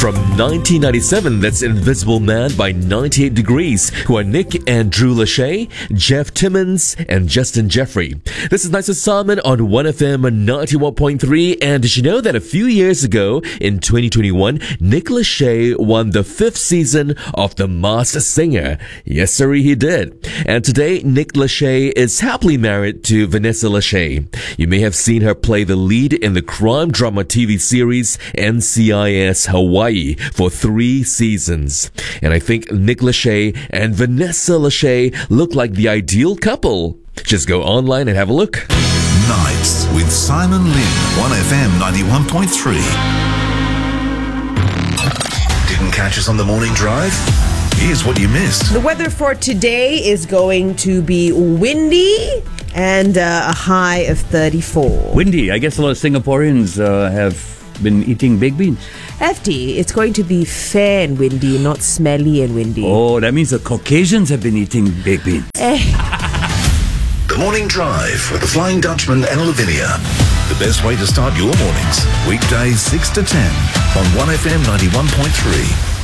From 1997, that's Invisible Man by 98 Degrees, who are Nick and Drew Lachey, Jeff Timmons, and Justin Jeffrey. This is Nights with Simon on 1FM 91.3. And did you know that a few years ago, in 2021, Nick Lachey won the 5th season of The Masked Singer? Yes, sir, he did. And today, Nick Lachey is happily married to Vanessa Lachey. You may have seen her play the lead in the crime drama TV series NCIS Hawaii for 3 seasons. And I think Nick Lachey and Vanessa Lachey look like the ideal couple. Just go online and have a look. Nights with Simon Lin, 1FM 91.3. Didn't catch us on the morning drive? Here's what you missed. The weather for today is going to be windy and a high of 34. Windy. I guess a lot of Singaporeans have been eating baked beans. FD, it's going to be fair and windy, not smelly and windy. Oh, that means the Caucasians have been eating baked beans. The Morning Drive with the Flying Dutchman and Lavinia. The best way to start your mornings. Weekdays 6 to 10 on 1FM 91.3.